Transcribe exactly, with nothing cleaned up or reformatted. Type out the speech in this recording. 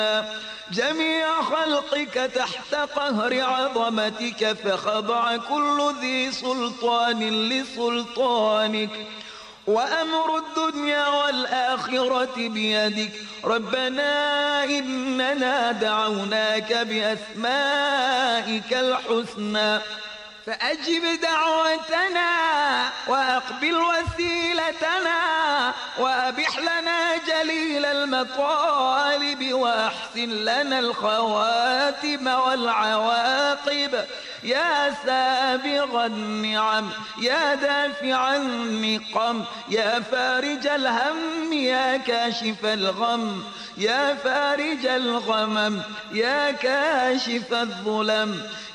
جميع خلقك تحت قهر عظمتك، فخضع كل ذي سلطان لسلطانك، وأمر الدنيا والآخرة بيدك. ربنا إننا دعوناك بأسمائك الحسنى فأجب دعوتنا وأقبل وسيلتنا، وأبح لنا جليل المطالب، وأحسن لنا الخواتم والعواقب. يا سابغ النعم، يا دافع النقم، يا فارج الهم، يا كاشف الغم، يا فارج الغمم، يا كاشف الظلم،